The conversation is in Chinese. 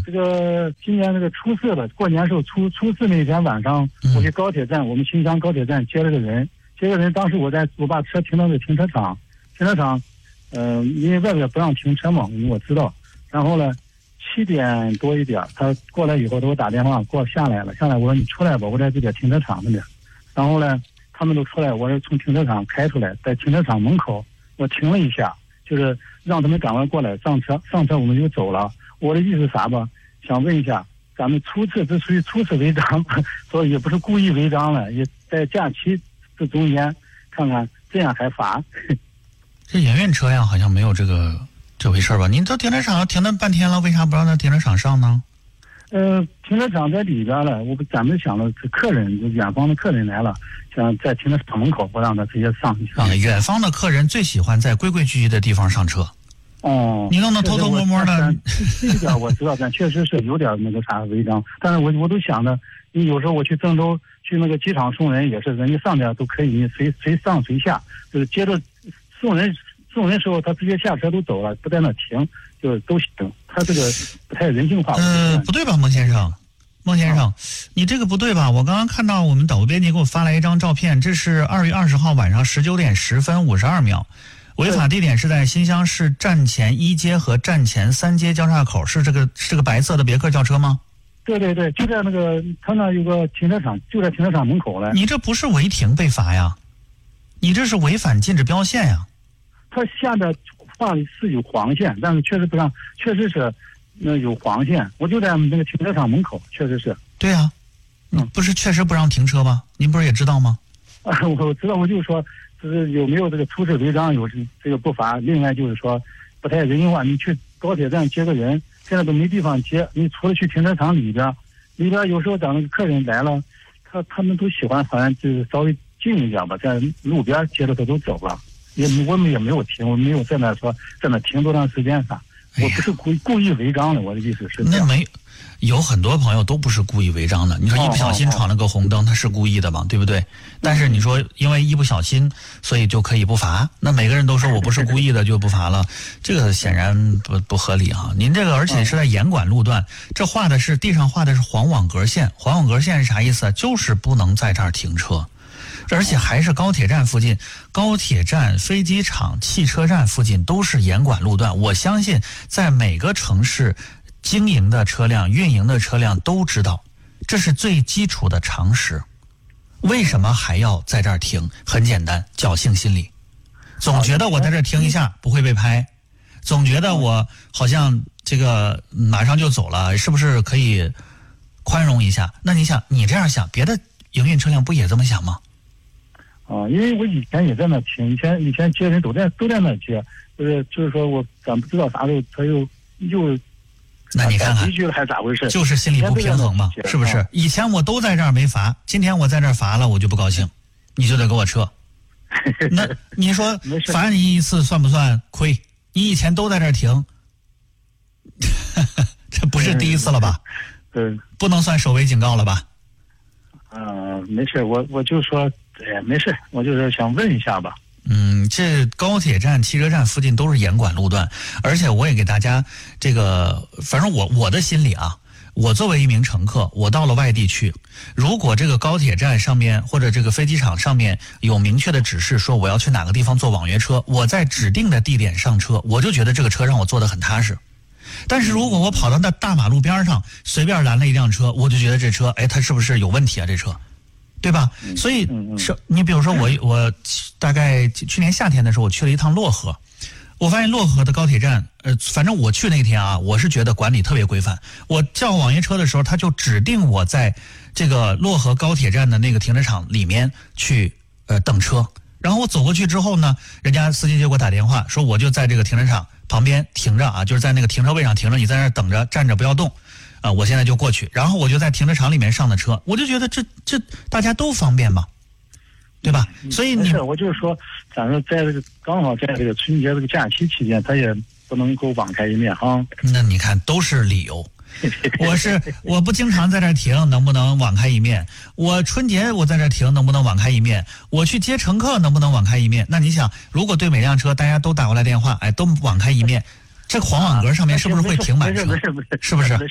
这个今年这个初四了，过年时候初四那天晚上，我去高铁站，我们新乡高铁站接了个人，当时我把车停到这停车场，因为外边不让停车嘛，我知道。然后呢，7点多一点，他过来以后给我打电话，给我下来，我说你出来吧，我在这边停车场那边。然后呢，他们都出来，我是从停车场开出来，在停车场门口我停了一下，就是让他们赶快过来上车我们就走了。我的意思啥吧？想问一下，咱们这属于初次违章，所以也不是故意违章了，也在假期这中间看看这样还罚。 这营运车辆好像没有这回事吧？您到停车场停了半天了，为啥不让他停车场上呢？ 停车场在里边了，咱们想了，客人远方的客人来了，想在停车场门口不让他直接上。 远方的客人最喜欢在规规矩矩的地方上车。 哦， 你弄得偷偷摸摸的。 这一点我知道，但确实是有点那个啥违章。但是我都想着，你有时候我去郑州去那个机场送人也是，人家上边都可以，你谁上谁下，就是接着送人时候他直接下车都走了，不在那停，就是都行。他这个不太人性化。 不对吧，孟先生，你这个不对吧？我刚刚看到我们导播编辑给我发来一张照片，这是2月20号晚上19点10分52秒。违法地点是在新乡市站前1街和站前3街交叉口，是这个白色的别克轿车吗？ 对，就在那个他那有个停车场，就在停车场门口了。 你这不是违停被罚呀，你这是违反禁止标线呀。 他下边画的是有黄线，但是确实不让，确实是有黄线。我就在那个停车场门口，确实是。 对呀，不是确实不让停车吗？您不是也知道吗？ 我知道，我就是说，就是有没有这个初次违章有这个不罚。另外就是说，不太人性化。你去高铁站接个人，现在都没地方接，你除了去停车场里边有时候等那个客人来了，他们都喜欢好像就是稍微近一点吧，在路边接着他都走了。我们也没有停，我没有在那说在那停多长时间啥，我不是故意违章的，我的意思是这样。 那有很多朋友都不是故意违章的，你说一不小心闯了个红灯，他是故意的嘛，对不对？但是你说因为一不小心，所以就可以不罚，那每个人都说我不是故意的就不罚了，这个显然不合理哈。您这个而且是在严管路段，这地上画的是黄网格线，黄网格线是啥意思？就是不能在这儿停车。而且还是高铁站附近，高铁站、飞机场、汽车站附近都是严管路段。我相信在每个城市经营的车辆、运营的车辆都知道，这是最基础的常识。为什么还要在这儿停？很简单，侥幸心理，总觉得我在这儿停一下不会被拍，总觉得我好像这个马上就走了，是不是可以宽容一下？那你想，你这样想，别的营运车辆不也这么想吗？ 因为我以前也在那停，以前接人都在那接，就是说咱不知道啥时候他又那你看看回去了还是咋回事？ 就是心里不平衡嘛，是不是？以前我都在这儿没罚，今天我在这儿罚了，我就不高兴，你就得给我撤。那你说罚你一次算不算亏？你以前都在这儿停，这不是第一次了吧？不能算首违警告了吧？ 没事，我就说，没事，我就是想问一下吧。 这高铁站、汽车站附近都是严管路段，而且我也给大家这个，反正我的心里啊，我作为一名乘客，我到了外地去，如果这个高铁站上面或者这个飞机场上面有明确的指示说我要去哪个地方坐网约车，我在指定的地点上车，我就觉得这个车让我坐得很踏实。但是如果我跑到那大马路边上随便拦了一辆车，我就觉得这车，它是不是有问题啊？这车，对吧？所以你比如说我大概去年夏天的时候，我去了一趟漯河，我发现漯河的高铁站，反正我去那天啊，我是觉得管理特别规范。我叫网约车的时候，他就指定我在这个漯河高铁站的那个停车场里面去等车。然后我走过去之后呢，人家司机就给我打电话说，我就在这个停车场旁边停着啊，就是在那个停车位上停着，你在那儿等着站着不要动。我现在就过去，然后我就在停车场里面上的车，我就觉得这大家都方便嘛，对吧？所以我就是说，咱们在这个刚好在这个春节这个假期期间，他也不能够网开一面哈。 那你看都是理由。我不经常在这儿停，能不能网开一面？我春节我在这儿停，能不能网开一面？我去接乘客，能不能网开一面？那你想，如果对每辆车大家都打过来电话，都网开一面，这黄网格上面是不是会停满车？是不是？